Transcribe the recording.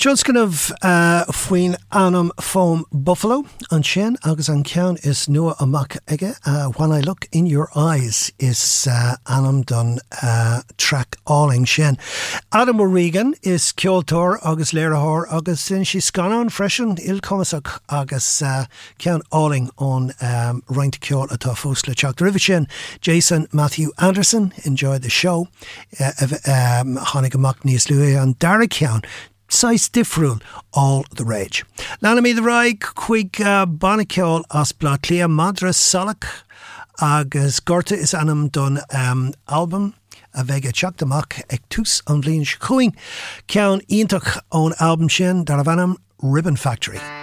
Just faoin anam foam buffalo an sin agus an cean is nua amach aige. When I look in your eyes is anam done track alling sin. Adam O'Regan is ceoltóir agus léirethóir agus sin si scanan freisin ilcomasach agus cean alling on roint ceol atá fós le teacht ribh sin. Jason Matthew Anderson, enjoy the show. Hánig amach níos luaithe an dara cean. Size difriúil all the rage. Lana mi the raig chuig baniciol as Blaclia Madra Salak agus Gorta is anam done album a vega chaktamach ag tús an bblin chuing cean iontach ón album sin dar a bhanam Ribbon Factory.